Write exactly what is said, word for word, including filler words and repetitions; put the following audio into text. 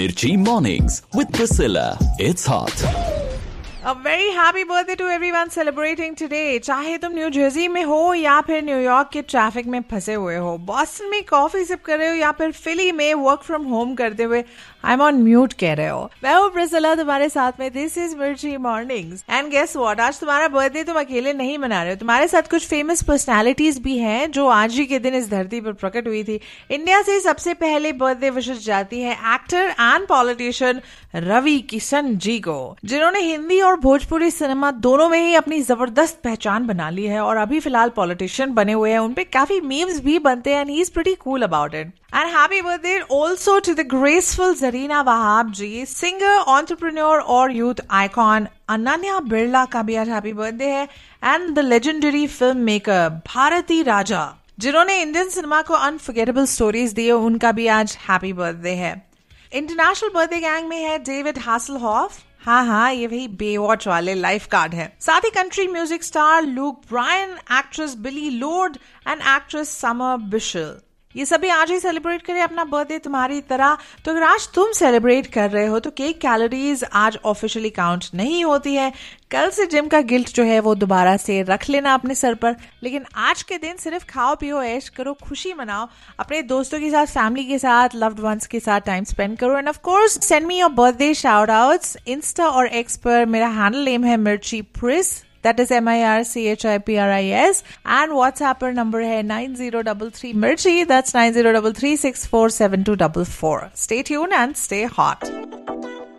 Mirchi Mornings with Priscilla. It's hot. A very happy birthday to everyone celebrating today. चाहे तुम new Jersey में हो या फिर न्यूयॉर्क के ट्रैफिक में फंसे हुए हो, बॉस्टन में कॉफी सिप कर रहे हो या फिर फिली में वर्क फ्रॉम होम करते हुए आई एम ऑन म्यूट कह रहे हो, मैं हूँ प्रिसिला तुम्हारे साथ में. दिस इज मिर्ची मॉर्निंग्स एंड गेस व्हाट, आज तुम्हारा बर्थडे तुम अकेले नहीं मना रहे हो. तुम्हारे साथ कुछ फेमस पर्सनालिटीज भी हैं जो आज ही के दिन इस धरती पर प्रकट हुई थी. इंडिया से सबसे पहले बर्थडे विशेष जाती है actor and politician Ravi Kishan ji को, जिन्होंने हिंदी और भोजपुरी सिनेमा दोनों में ही अपनी जबरदस्त पहचान बना ली है और अभी फिलहाल पॉलिटिशियन बने हुए हैं. उनपे काफी मीम्स भी बनते हैं and he is pretty cool about it. And happy birthday also to the graceful Zarina Wahab ji, singer, entrepreneur और youth icon. अनन्या बिरला का भी आज हैप्पी बर्थडे है. And the legendary filmmaker Bharti राजा, जिन्होंने इंडियन सिनेमा को अनफॉरगेटेबल स्टोरीज दी, उनका भी आज हैप्पी बर्थडे है. इंटरनेशनल बर्थडे गैंग में है डेविड हैसलहॉफ. हाँ हाँ, ये वही बेवॉच वाले लाइफ गार्ड है. साथ ही country music star look Brian, actress Billy load and actress summer Bishal, ये सभी आज ही सेलिब्रेट करें अपना बर्थडे तुम्हारी तरह. तो अगर आज तुम सेलिब्रेट कर रहे हो तो केक कैलोरीज आज ऑफिशियली काउंट नहीं होती है. कल से जिम का गिल्ट जो है वो दोबारा से रख लेना अपने सर पर. लेकिन आज के दिन सिर्फ खाओ पियो, ऐश करो, खुशी मनाओ, अपने दोस्तों के साथ, फैमिली के साथ, लव्ड वंस के साथ टाइम स्पेंड करो. End of course send me your birthday shout outs. Insta और एक्स पर मेरा हैंडल नेम है मिर्ची प्रिस, that is M I R C H I P R I S, and WhatsApp पर number है nine zero three three Mirchi, that's nine zero three three six four seven two four four. Stay tuned and stay hot.